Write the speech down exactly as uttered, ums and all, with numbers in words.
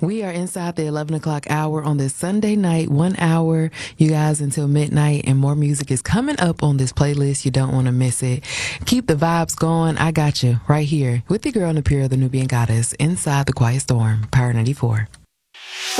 We are inside the eleven o'clock hour on this Sunday night, one hour, you guys, until midnight, and more music is coming up on this playlist. You don't want to miss it. Keep the vibes going. I got you right here with the girl Napira, the Nubian goddess, inside the Quiet Storm, Power ninety-four.